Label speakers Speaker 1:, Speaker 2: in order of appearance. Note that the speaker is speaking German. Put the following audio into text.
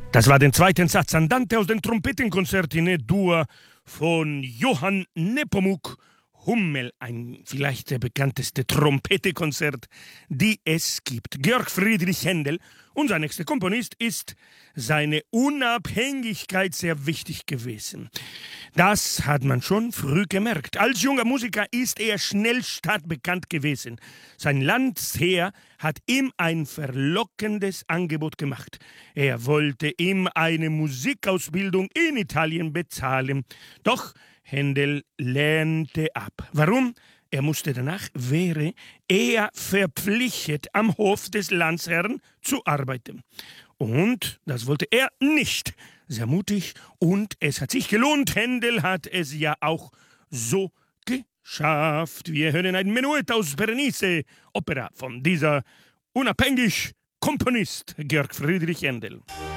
Speaker 1: Das war den zweiten Satz Andante aus dem Trompetenkonzert in E-Dur von Johann Nepomuk Hummel, ein vielleicht der bekannteste Trompetenkonzert, die es gibt. Georg Friedrich Händel, unser nächster Komponist, ist seine Unabhängigkeit sehr wichtig gewesen. Das hat man schon früh gemerkt. Als junger Musiker ist er schnell stadtbekannt gewesen. Sein Landesherr hat ihm ein verlockendes Angebot gemacht. Er wollte ihm eine Musikausbildung in Italien bezahlen. Doch Händel lehnte ab. Warum? Er musste danach, wäre er verpflichtet, am Hof des Landesherrn zu arbeiten. Und das wollte er nicht. Sehr mutig, und es hat sich gelohnt. Händel hat es ja auch so geschafft. Wir hören ein Menuett aus Berenice, Opera von dieser unabhängig Komponist Georg Friedrich Händel.